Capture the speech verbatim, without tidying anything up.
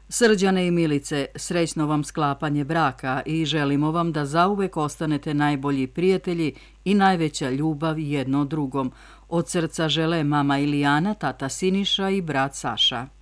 Srđane i Milice, srećno vam sklapanje braka i želimo vam da zauvek ostanete najbolji prijatelji i najveća ljubav jedno drugom. Od srca žele mama Ilijana, tata Siniša i brat Saša.